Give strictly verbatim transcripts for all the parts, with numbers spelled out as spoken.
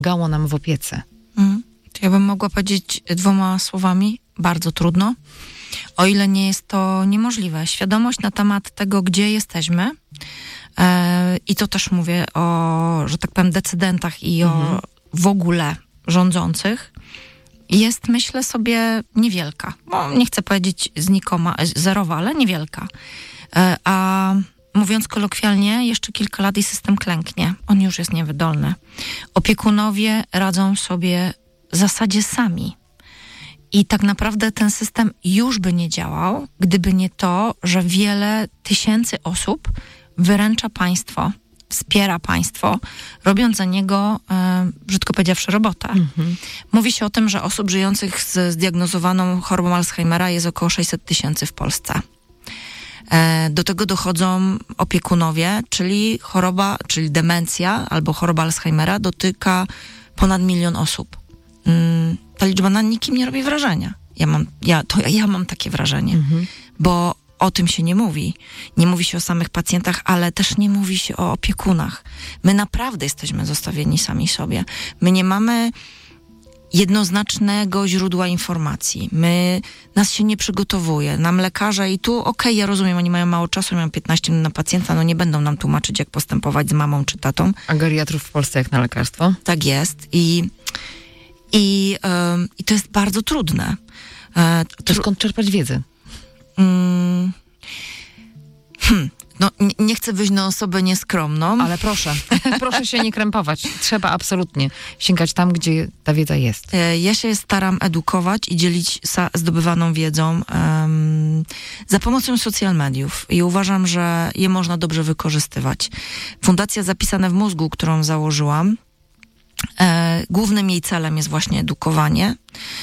gało nam w opiece? Mm. Ja bym mogła powiedzieć dwoma słowami. Bardzo trudno. O ile nie jest to niemożliwe. Świadomość na temat tego, gdzie jesteśmy, e, i to też mówię o, że tak powiem, decydentach i mhm. o w ogóle rządzących, jest, myślę sobie, niewielka. No, nie chcę powiedzieć znikoma, zerowa, ale niewielka. E, a mówiąc kolokwialnie, jeszcze kilka lat i system klęknie. On już jest niewydolny. Opiekunowie radzą sobie w zasadzie sami. I tak naprawdę ten system już by nie działał, gdyby nie to, że wiele tysięcy osób wyręcza państwo, wspiera państwo, robiąc za niego, e, brzydko powiedziawszy, robotę. Mhm. Mówi się o tym, że osób żyjących z zdiagnozowaną chorobą Alzheimera jest około sześćset tysięcy w Polsce. E, do tego dochodzą opiekunowie, czyli choroba, czyli demencja albo choroba Alzheimera dotyka ponad milion osób. Mm, ta liczba na nikim nie robi wrażenia. Ja mam, ja, to ja, ja mam takie wrażenie, mhm. bo o tym się nie mówi. Nie mówi się o samych pacjentach, ale też nie mówi się o opiekunach. My naprawdę jesteśmy zostawieni sami sobie. My nie mamy jednoznacznego źródła informacji. My, nas się nie przygotowuje. Nam lekarze i tu, okej, okay, ja rozumiem, oni mają mało czasu, mają piętnaście minut na pacjenta, no nie będą nam tłumaczyć, jak postępować z mamą czy tatą. A geriatrów w Polsce jak na lekarstwo? Tak jest. I I, yy, I to jest bardzo trudne. E, to skąd czerpać wiedzę? Mm, hmm, no, nie, nie chcę wyjść na osobę nieskromną. Ale proszę, proszę się nie krępować. Trzeba absolutnie sięgać tam, gdzie ta wiedza jest. E, ja się staram edukować i dzielić sa, zdobywaną wiedzą um, za pomocą social mediów. I uważam, że je można dobrze wykorzystywać. Fundacja Zapisane w mózgu, którą założyłam, E, głównym jej celem jest właśnie edukowanie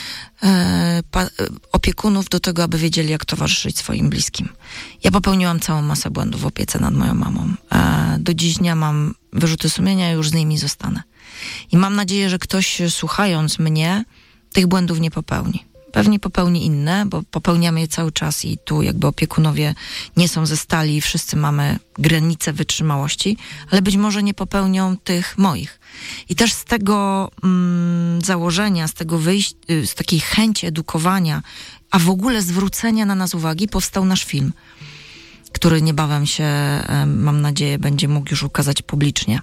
e, pa, opiekunów do tego, aby wiedzieli, jak towarzyszyć swoim bliskim. Ja popełniłam całą masę błędów w opiece nad moją mamą. E, do dziś dnia mam wyrzuty sumienia, już z nimi zostanę. I mam nadzieję, że ktoś, słuchając mnie, tych błędów nie popełni. Pewnie popełni inne, bo popełniamy je cały czas i tu jakby opiekunowie nie są ze stali i wszyscy mamy granice wytrzymałości, ale być może nie popełnią tych moich. I też z tego mm, założenia, z tego wyjść, z takiej chęci edukowania, a w ogóle zwrócenia na nas uwagi, powstał nasz film, który niebawem się, mam nadzieję, będzie mógł już ukazać publicznie.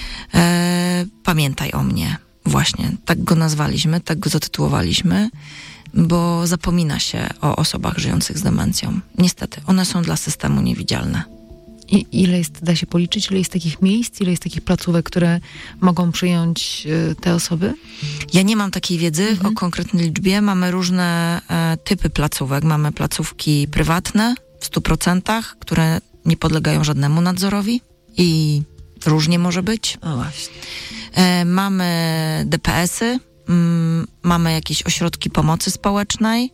E, Pamiętaj o mnie. Właśnie, tak go nazwaliśmy, tak go zatytułowaliśmy, bo zapomina się o osobach żyjących z demencją. Niestety, one są dla systemu niewidzialne. I ile jest, da się policzyć, ile jest takich miejsc, ile jest takich placówek, które mogą przyjąć y, te osoby? Ja nie mam takiej wiedzy mhm. o konkretnej liczbie. Mamy różne e, typy placówek. Mamy placówki prywatne w stu procentach, które nie podlegają żadnemu nadzorowi i różnie może być. O właśnie. E, mamy D P S-y, mm, mamy jakieś ośrodki pomocy społecznej,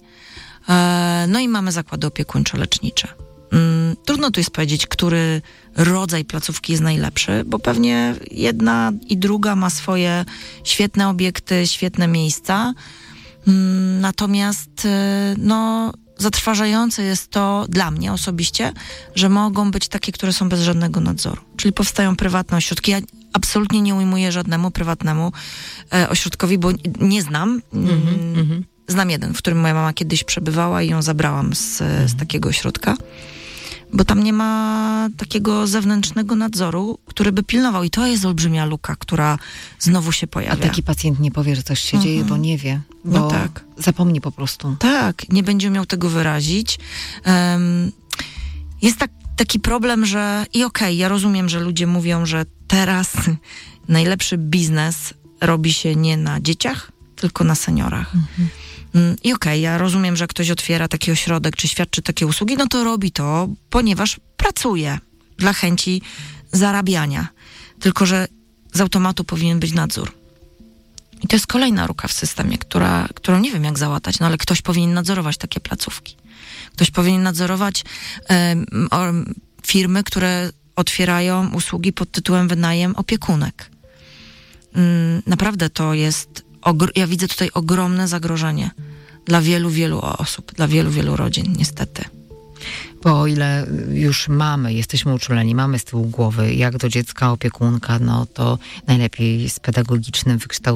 e, no i mamy zakłady opiekuńczo-lecznicze. Mm, trudno tu jest powiedzieć, który rodzaj placówki jest najlepszy, bo pewnie jedna i druga ma swoje świetne obiekty, świetne miejsca. Mm, natomiast e, no, zatrważające jest to dla mnie osobiście, że mogą być takie, które są bez żadnego nadzoru. Czyli powstają prywatne ośrodki. Ja absolutnie nie ujmuję żadnemu prywatnemu e, ośrodkowi, bo nie znam. Mm-hmm, mm, znam jeden, w którym moja mama kiedyś przebywała i ją zabrałam z, mm. z takiego ośrodka, bo tam nie ma takiego zewnętrznego nadzoru, który by pilnował. I to jest olbrzymia luka, która znowu się pojawia. A taki pacjent nie powie, że coś się mm-hmm. dzieje, bo nie wie. Bo no tak. Zapomni po prostu. Tak, nie będzie umiał tego wyrazić. Um, jest tak, taki problem, że i okej, okay, ja rozumiem, że ludzie mówią, że teraz najlepszy biznes robi się nie na dzieciach, tylko na seniorach. Mhm. I okej, okay, ja rozumiem, że ktoś otwiera taki ośrodek, czy świadczy takie usługi, no to robi to, ponieważ pracuje dla chęci zarabiania. Tylko że z automatu powinien być nadzór. I to jest kolejna ruka w systemie, która, którą nie wiem jak załatać, no ale ktoś powinien nadzorować takie placówki. Ktoś powinien nadzorować um, um, firmy, które otwierają usługi pod tytułem wynajem opiekunek. Um, naprawdę to jest, ogr- ja widzę tutaj ogromne zagrożenie dla wielu, wielu osób, dla wielu, wielu rodzin, niestety. Bo o ile już mamy, jesteśmy uczuleni, mamy z tyłu głowy, jak do dziecka opiekunka, no to najlepiej z pedagogicznym wykształceniem,